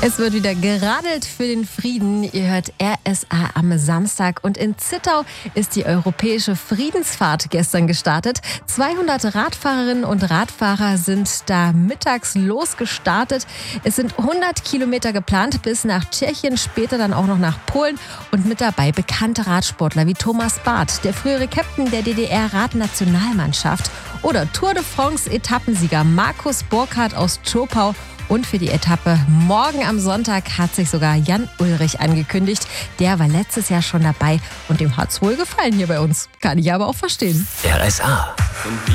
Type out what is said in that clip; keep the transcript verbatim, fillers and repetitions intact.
Es wird wieder geradelt für den Frieden. Ihr hört R S A am Samstag. Und in Zittau ist die Europäische Friedensfahrt gestern gestartet. zweihundert Radfahrerinnen und Radfahrer sind da mittags losgestartet. Es sind hundert Kilometer geplant bis nach Tschechien, später dann auch noch nach Polen. Und mit dabei bekannte Radsportler wie Thomas Barth, der frühere Captain der D D R-Radnationalmannschaft, oder Tour de France-Etappensieger Markus Burkhardt aus Zschopau. Und für die Etappe morgen am Sonntag hat sich sogar Jan Ullrich angekündigt. Der war letztes Jahr schon dabei und dem hat's wohl gefallen hier bei uns. Kann ich aber auch verstehen. R S A.